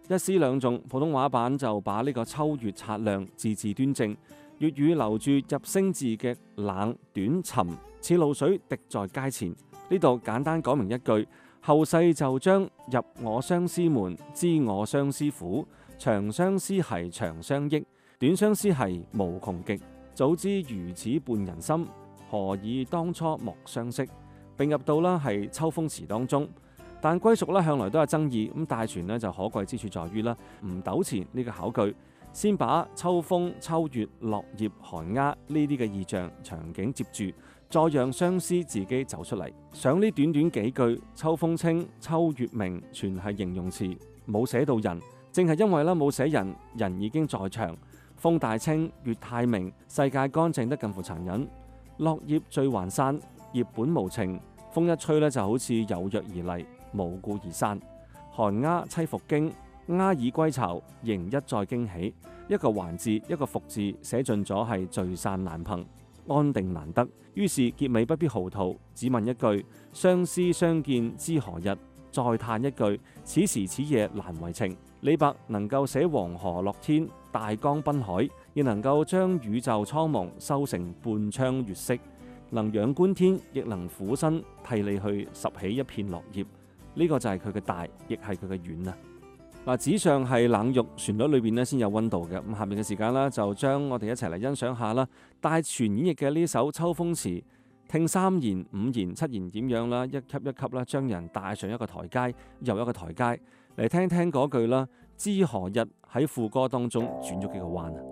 一詩兩頌，普通話版就把呢個秋月擦亮，字字端正。粵語留住入聲字嘅冷短沉，似露水滴在階前。呢度簡單講明一句，後世就將入我相思門，知我相思苦。長相思兮長相憶，短相思兮無窮極。早知如此伴人心，何以當初莫相識。並入到啦係秋風詞當中。但歸屬咧向來都有爭議，咁大全咧就可貴之處在於啦，唔糾纏呢個考據，先把秋風、秋月、落葉、寒鴉呢啲嘅意象場景接住，再讓相思自己走出嚟。想呢短短幾句，秋風清、秋月明，全係形容詞，冇寫到人，正係因為啦冇寫人，人已經在場。風大清，月太明，世界乾淨得近乎殘忍。落葉聚還散，葉本無情，風一吹咧就好似有約而嚟，無故而散。寒鴉棲復經，鴉已歸巢，仍一再驚喜。一個還字，一個復字，寫盡咗係聚散難憑，安定難得。於是結尾不必嚎啕，只問一句：相思相見知何日？再嘆一句：此時此夜難為情。李白能夠寫黃河落天、大江濱海，亦能夠將宇宙蒼茫收成半窗月色，能仰觀天，亦能俯身替你去拾起一片落葉。呢個就係佢嘅大，亦係佢嘅遠啊！嗱，紙上係冷玉，旋律裏邊咧先有溫度嘅。咁下面嘅時間啦，就將我哋一齊嚟欣賞下啦，大全演繹嘅呢首秋風詞，聽三言、五言、七言點樣啦，一級一級啦，將人帶上一個台階，又一個台階，嚟聽聽嗰句啦，知何日喺副歌當中轉咗幾個彎啊！